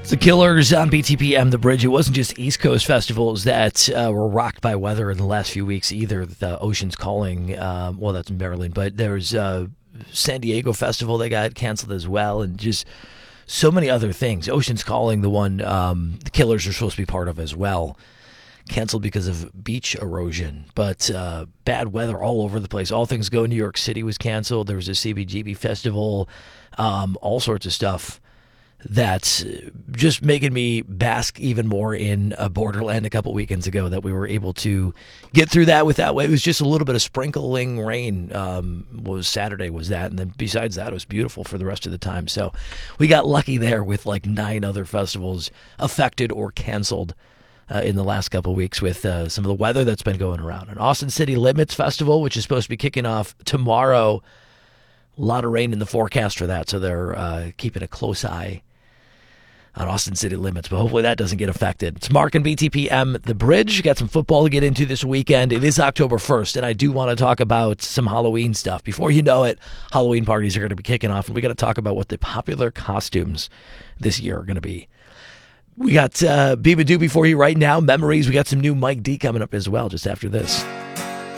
The Killers on BTPM, The Bridge. It wasn't just East Coast festivals that were rocked by weather in the last few weeks either. The Ocean's Calling, well, that's in Maryland, but there's San Diego Festival that got canceled as well, and just so many other things. Ocean's Calling, the one the Killers are supposed to be part of as well, canceled because of beach erosion. But bad weather all over the place. All Things Go New York City was canceled. There was a CBGB festival, all sorts of stuff. That's just making me bask even more in Borderland a couple weekends ago, that we were able to get through that without. It was just a little bit of sprinkling rain. Was Saturday was that, and then besides that, it was beautiful for the rest of the time. So we got lucky there with like 9 other festivals affected or canceled in the last couple of weeks with some of the weather that's been going around. And Austin City Limits Festival, which is supposed to be kicking off tomorrow, a lot of rain in the forecast for that, so they're keeping a close eye on Austin City Limits, but hopefully that doesn't get affected. It's Mark and BTPM, The Bridge. Got some football to get into this weekend. It is October 1st, and I do want to talk about some Halloween stuff. Before you know it, Halloween parties are going to be kicking off, and we got to talk about what the popular costumes this year are going to be. We got Biba Doobie for you right now, Memories. We got some new Mike D coming up as well just after this.